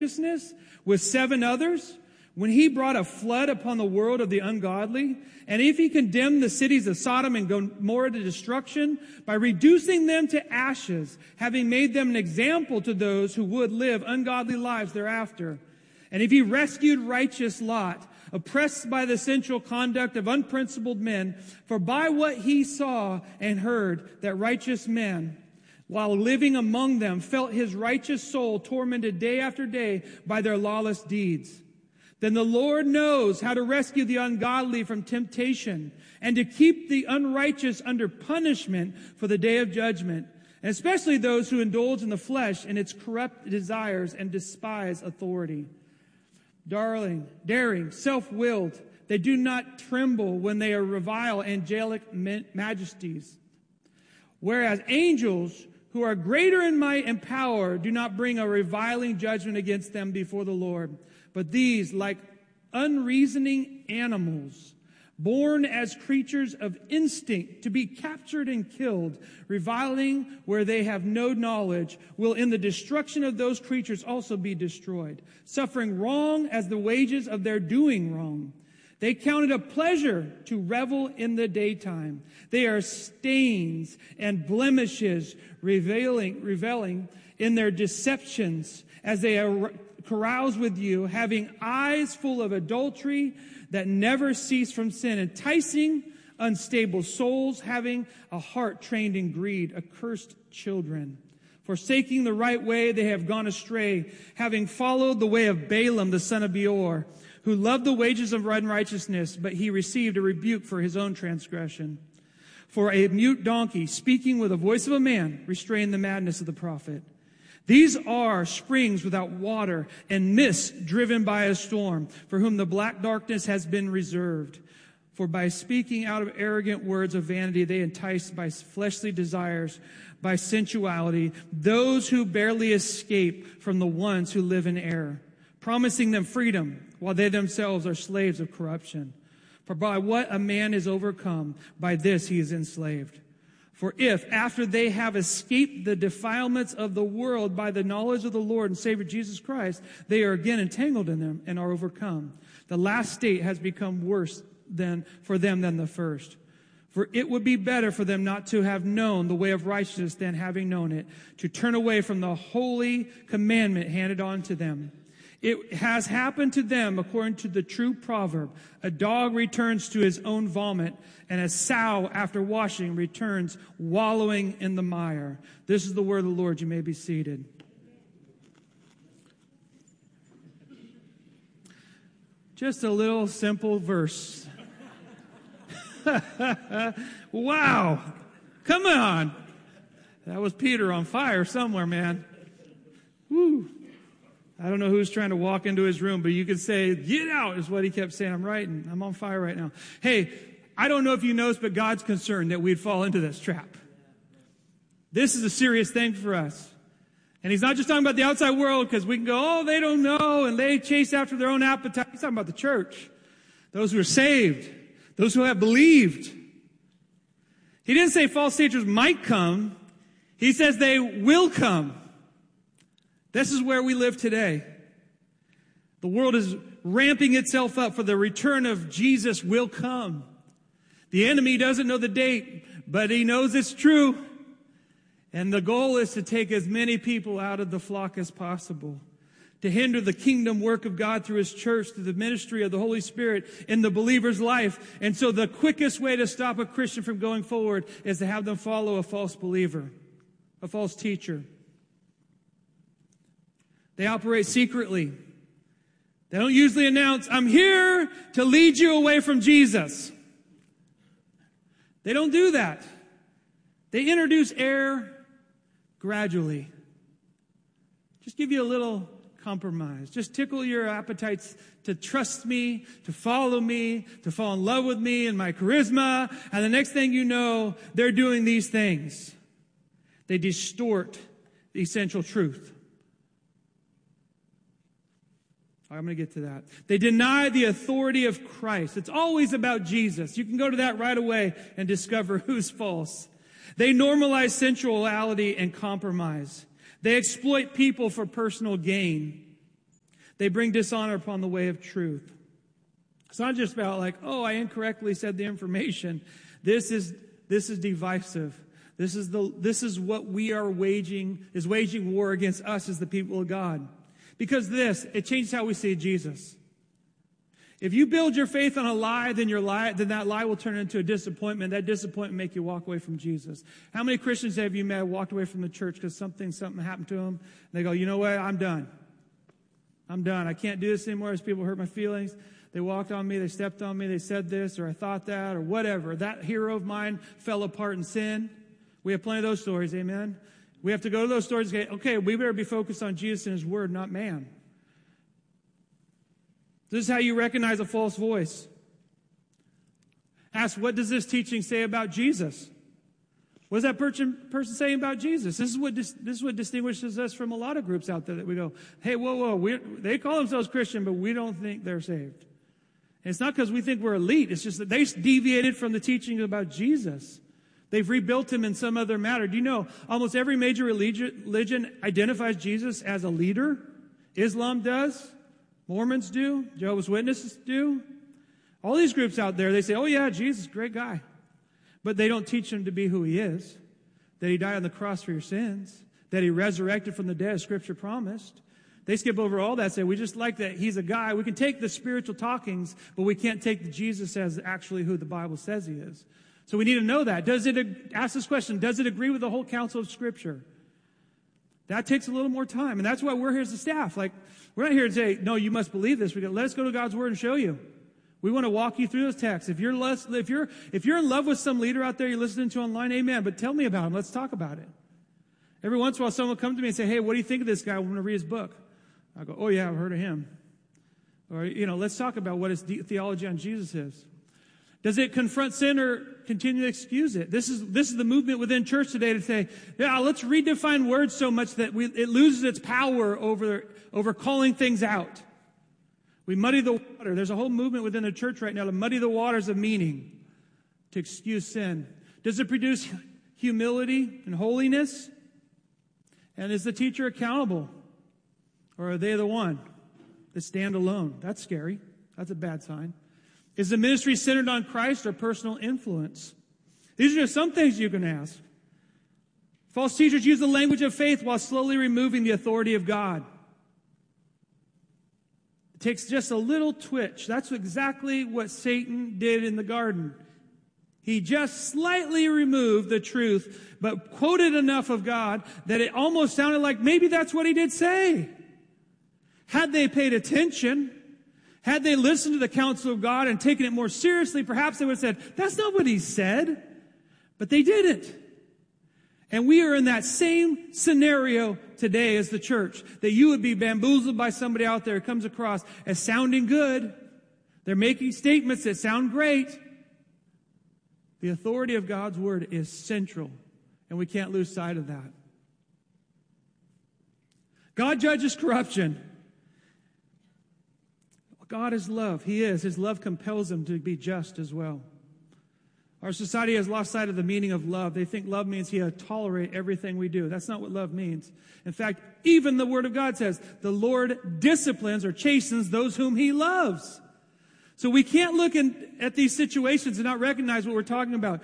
righteousness with 7 others, when he brought a flood upon the world of the ungodly, and if he condemned the cities of Sodom and Gomorrah to destruction by reducing them to ashes, having made them an example to those who would live ungodly lives thereafter, and if he rescued righteous Lot, oppressed by the sensual conduct of unprincipled men, for by what he saw and heard that righteous men, while living among them, felt his righteous soul tormented day after day by their lawless deeds, then the Lord knows how to rescue the ungodly from temptation and to keep the unrighteous under punishment for the day of judgment, and especially those who indulge in the flesh and its corrupt desires and despise authority. Daring, self-willed, they do not tremble when they revile angelic majesties. Whereas angels who are greater in might and power do not bring a reviling judgment against them before the Lord. But these, like unreasoning animals, born as creatures of instinct to be captured and killed, reviling where they have no knowledge, will in the destruction of those creatures also be destroyed, suffering wrong as the wages of their doing wrong. They count it a pleasure to revel in the daytime. They are stains and blemishes, reveling in their deceptions as they carouse with you, having eyes full of adultery that never cease from sin, enticing unstable souls, having a heart trained in greed, accursed children. Forsaking the right way, they have gone astray, having followed the way of Balaam, the son of Beor, who loved the wages of unrighteousness, but he received a rebuke for his own transgression. For a mute donkey, speaking with the voice of a man, restrained the madness of the prophet. These are springs without water and mists driven by a storm, for whom the black darkness has been reserved. For by speaking out of arrogant words of vanity, they entice by fleshly desires, by sensuality, those who barely escape from the ones who live in error, promising them freedom, while they themselves are slaves of corruption. For by what a man is overcome, by this he is enslaved. For if, after they have escaped the defilements of the world by the knowledge of the Lord and Savior Jesus Christ, they are again entangled in them and are overcome, the last state has become worse for them than the first. For it would be better for them not to have known the way of righteousness than having known it, to turn away from the holy commandment handed on to them. It has happened to them according to the true proverb, a dog returns to his own vomit, and a sow after washing returns wallowing in the mire. This is the word of the Lord. You may be seated. Just a little simple verse. Wow. Come on. That was Peter on fire somewhere, man. Woo. I don't know who's trying to walk into his room, but you could say, get out, is what he kept saying. I'm writing. I'm on fire right now. Hey, I don't know if you noticed, but God's concerned that we'd fall into this trap. This is a serious thing for us. And he's not just talking about the outside world, because we can go, oh, they don't know, and they chase after their own appetite. He's talking about the church, those who are saved, those who have believed. He didn't say false teachers might come. He says they will come. This is where we live today. The world is ramping itself up for the return of Jesus will come. The enemy doesn't know the date, but he knows it's true. And the goal is to take as many people out of the flock as possible, to hinder the kingdom work of God through his church, through the ministry of the Holy Spirit in the believer's life. And so the quickest way to stop a Christian from going forward is to have them follow a false believer, a false teacher. They operate secretly. They don't usually announce, I'm here to lead you away from Jesus. They don't do that. They introduce error gradually. Just give you a little compromise. Just tickle your appetites to trust me, to follow me, to fall in love with me and my charisma. And the next thing you know, they're doing these things. They distort the essential truth. I'm going to get to that. They deny the authority of Christ. It's always about Jesus. You can go to that right away and discover who's false. They normalize sensuality and compromise. They exploit people for personal gain. They bring dishonor upon the way of truth. It's not just about like, oh, I incorrectly said the information. This is divisive. This is what we are waging war against us as the people of God. Because it changes how we see Jesus. If you build your faith on a lie, then that lie will turn into a disappointment. That disappointment make you walk away from Jesus. How many Christians have you met walked away from the church because something happened to them? And they go, you know what? I'm done. I can't do this anymore. As people hurt my feelings. They walked on me. They stepped on me. They said this, or I thought that, or whatever. That hero of mine fell apart in sin. We have plenty of those stories. Amen. We have to go to those stories and say, okay, we better be focused on Jesus and His Word, not man. This is how you recognize a false voice. Ask, what does this teaching say about Jesus? What is that person saying about Jesus? This is what distinguishes us from a lot of groups out there that we go, hey, whoa, they call themselves Christian, but we don't think they're saved. And it's not because we think we're elite. It's just that they deviated from the teaching about Jesus. They've rebuilt Him in some other matter. Do you know, almost every major religion identifies Jesus as a leader? Islam does. Mormons do. Jehovah's Witnesses do. All these groups out there, they say, oh yeah, Jesus, great guy. But they don't teach Him to be who He is. That He died on the cross for your sins. That He resurrected from the dead, as Scripture promised. They skip over all that, say, we just like that He's a guy. We can take the spiritual talkings, but we can't take the Jesus as actually who the Bible says He is. So we need to know that. Ask this question, does it agree with the whole counsel of Scripture? That takes a little more time. And that's why we're here as a staff. Like, we're not here to say, no, you must believe this. Let us go to God's Word and show you. We want to walk you through those texts. If you're in love with some leader out there you're listening to online, amen. But tell me about him. Let's talk about it. Every once in a while, someone will come to me and say, hey, what do you think of this guy? I want to read his book. I go, oh yeah, I've heard of him. Or, let's talk about what his theology on Jesus is. Does it confront sin or continue to excuse it? This is the movement within church today to say, yeah, let's redefine words so much that it loses its power over calling things out. We muddy the water. There's a whole movement within the church right now to muddy the waters of meaning, to excuse sin. Does it produce humility and holiness? And is the teacher accountable? Or are they the one that stand alone? That's scary. That's a bad sign. Is the ministry centered on Christ or personal influence? These are just some things you can ask. False teachers use the language of faith while slowly removing the authority of God. It takes just a little twitch. That's exactly what Satan did in the garden. He just slightly removed the truth, but quoted enough of God that it almost sounded like maybe that's what he did say. Had they paid attention, had they listened to the counsel of God and taken it more seriously, perhaps they would have said, that's not what he said. But they didn't. And we are in that same scenario today as the church, that you would be bamboozled by somebody out there who comes across as sounding good. They're making statements that sound great. The authority of God's word is central, and we can't lose sight of that. God judges corruption. God is love. He is. His love compels him to be just as well. Our society has lost sight of the meaning of love. They think love means he'll tolerate everything we do. That's not what love means. In fact, even the Word of God says, the Lord disciplines or chastens those whom he loves. So we can't look at these situations and not recognize what we're talking about.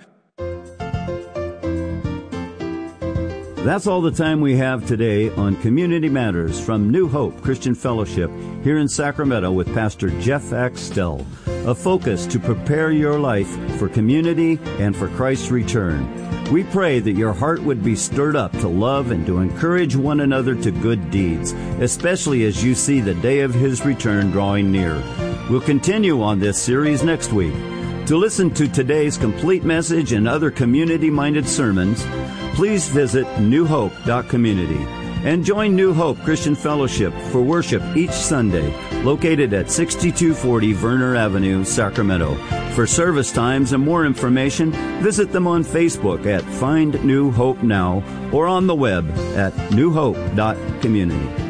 That's all the time we have today on Community Matters from New Hope Christian Fellowship here in Sacramento with Pastor Jeff Axtell. A focus to prepare your life for community and for Christ's return. We pray that your heart would be stirred up to love and to encourage one another to good deeds, especially as you see the day of his return drawing near. We'll continue on this series next week. To listen to today's complete message and other community-minded sermons, please visit newhope.community and join New Hope Christian Fellowship for worship each Sunday, located at 6240 Verner Avenue, Sacramento. For service times and more information, visit them on Facebook at Find New Hope Now or on the web at newhope.community.